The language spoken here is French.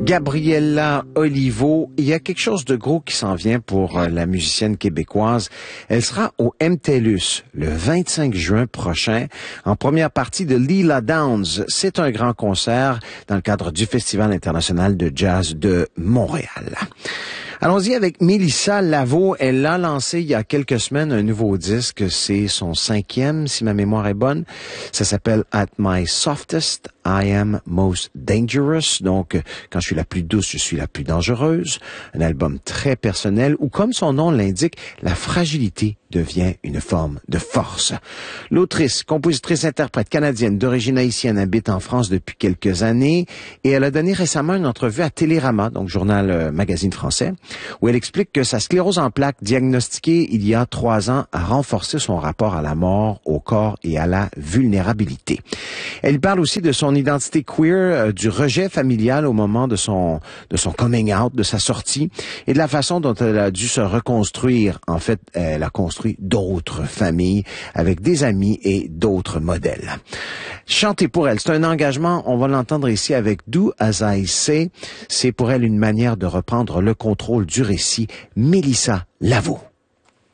Gabriella Olivo. Il y a quelque chose de gros qui s'en vient pour la musicienne québécoise. Elle sera au MTLUS le 25 juin prochain en première partie de Leela Downs. C'est un grand concert dans le cadre du Festival international de jazz de Montréal. Allons-y avec Mélissa Lavo. Elle a lancé il y a quelques semaines un nouveau disque. C'est son 5e, si ma mémoire est bonne. Ça s'appelle At My Softest, I Am Most Dangerous. Donc, quand je suis la plus douce, je suis la plus dangereuse. Un album très personnel où, comme son nom l'indique, la fragilité devient une forme de force. L'autrice, compositrice, interprète canadienne d'origine haïtienne habite en France depuis quelques années et elle a donné récemment une entrevue à Télérama, donc journal magazine français, où elle explique que sa sclérose en plaques diagnostiquée il y a 3 ans a renforcé son rapport à la mort, au corps et à la vulnérabilité. Elle parle aussi de son identité queer, du rejet familial au moment de son coming out, de sa sortie et de la façon dont elle a dû se reconstruire. En fait, elle a construit d'autres familles avec des amis et d'autres modèles. Chanter pour elle, c'est un engagement. On va l'entendre ici avec Do As I Say. C'est pour elle une manière de reprendre le contrôle du récit. Mélissa Lavo.